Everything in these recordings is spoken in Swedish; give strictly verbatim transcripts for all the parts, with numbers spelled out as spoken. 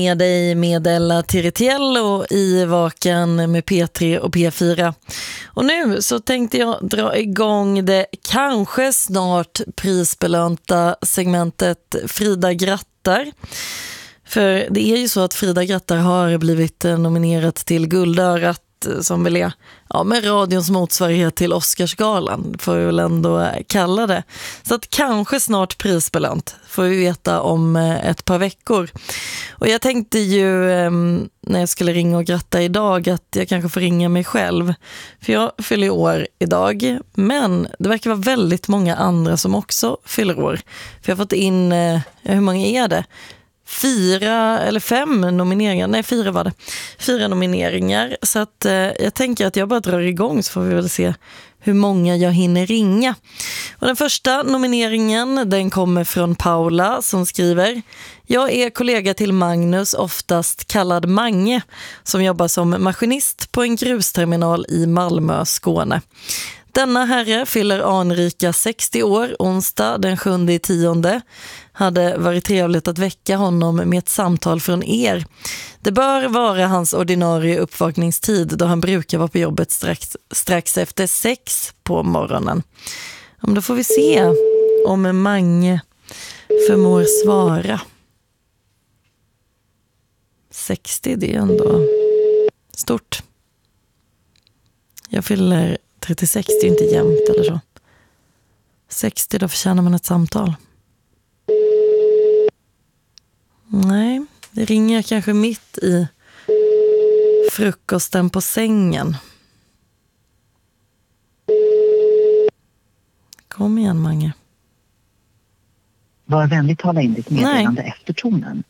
Med dig med Ella Tiritiello i Vaken med P tre och P fyra. Och nu så tänkte jag dra igång det kanske snart prisbelönta segmentet Frida grattar. För det är ju så att Frida grattar har blivit nominerat till Guldörat, som väl är ja, med radions motsvarighet till Oscarsgalan, får vi väl ändå kalla det. Så att kanske snart prisbelönt får vi veta om ett par veckor. Och jag tänkte ju när jag skulle ringa och gratta idag att jag kanske får ringa mig själv. För jag fyller år idag, men det verkar vara väldigt många andra som också fyller år. För jag har fått in, hur många är det? Fyra eller fem nomineringar, nej fyra var det, fyra nomineringar, så att eh, jag tänker att jag bara drar igång så får vi väl se hur många jag hinner ringa. Och den första nomineringen, den kommer från Paula som skriver: jag är kollega till Magnus, oftast kallad Mange, som jobbar som maskinist på en grusterminal i Malmö, Skåne. Denna herre fyller anrika sextio år, onsdag den sjunde i tionde. Hade varit trevligt att väcka honom med ett samtal från er. Det bör vara hans ordinarie uppvakningstid då han brukar vara på jobbet strax, strax efter sex på morgonen. Om då får vi se om Mange förmår svara. sextio, det är ändå stort. Jag fyller trettiosex, det är inte jämnt eller så. sextio, då förtjänar man ett samtal. Nej, det ringer kanske mitt i frukosten på sängen. Kom igen, Mange. Var vänlig tala in ditt meddelande efter tonen.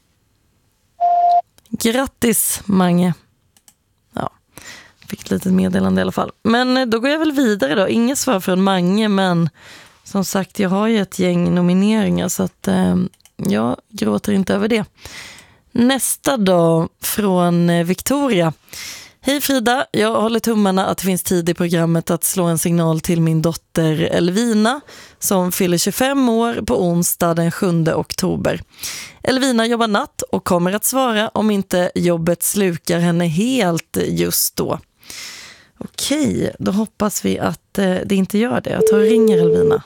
Grattis, Mange. Ja, fick ett litet meddelande i alla fall. Men då går jag väl vidare då. Inget svar från Mange, men som sagt, jag har ju ett gäng nomineringar så att eh, jag gråter inte över det. Nästa då från Victoria. Hej Frida, jag håller tummarna att det finns tid i programmet att slå en signal till min dotter Elvina som fyller tjugofem år på onsdag den sjunde oktober. Elvina jobbar natt och kommer att svara om inte jobbet slukar henne helt just då. Okej, då hoppas vi att det inte gör det. Jag tar och ringer Elvina.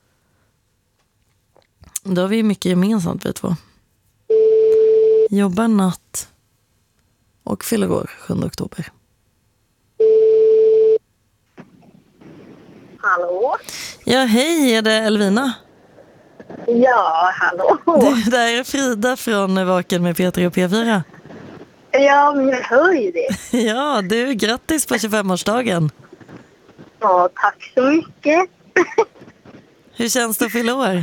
Då har vi mycket gemensamt, vi två. Jobbar natt och fyller år sjunde oktober. Hallå? Ja, hej, är det Elvina? Ja, hallå. Det där är Frida från Vaken med P tre och P fyra. Ja, men jag hör ju det. Ja, du, grattis på tjugofemårsdagen. Ja, tack så mycket. Hur känns det att fylla år?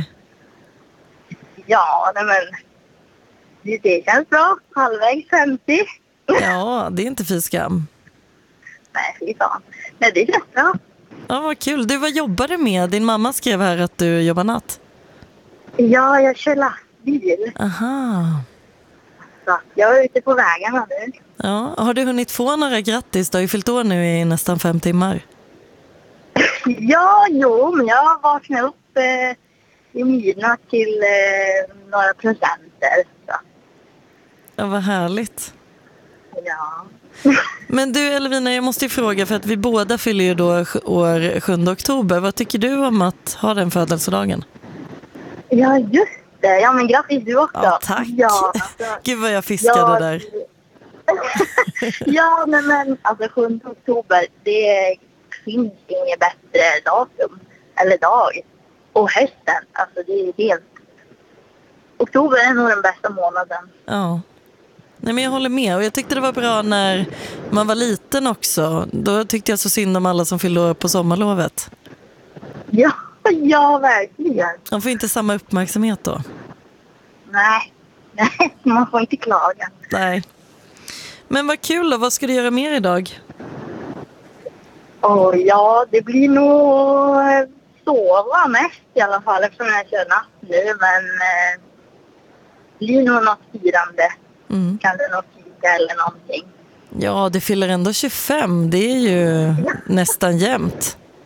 Ja, nej men det, det känns bra. Halvvägs femtio. Ja, det är inte fy skam. Nej, fy fan. Nej, det känns bra. Ja, vad kul. Du, vad jobbar du med? Din mamma skrev här att du jobbar natt. Ja, jag kör lastbil. Aha. Så jag är ute på vägarna nu. Ja, har du hunnit få några grattis? Du har ju fyllt år nu i nästan fem timmar. Ja, jo, men jag vaknade upp eh, i midnatt till eh, några presenter. Så. Ja, vad härligt. Ja. Men du Elvina, jag måste ju fråga, för att vi båda fyller ju då år sjunde oktober. Vad tycker du om att ha den födelsedagen? Ja, just det. Ja, men grattis du också. Ja, tack. Ja, alltså, Gud vad jag fiskade ja, där. Ja, men, men alltså sjunde oktober, det finns inget bättre datum. Eller dag. Och hösten, alltså det är helt... Oktober är nog den bästa månaden. Ja. Nej, men jag håller med, och jag tyckte det var bra när man var liten också. Då tyckte jag så synd om alla som fyllde år på sommarlovet. Ja, ja verkligen. Man får inte samma uppmärksamhet då. Nej, nej, man får inte klaga. Nej. Men vad kul då, vad ska du göra mer idag? Oh, ja, det blir nog sova mest i alla fall eftersom jag kör natt nu. Men eh, det blir nog något firande. Mm. Kanske något fika eller någonting. Ja, det fyller ändå tjugofem. Det är ju nästan jämnt.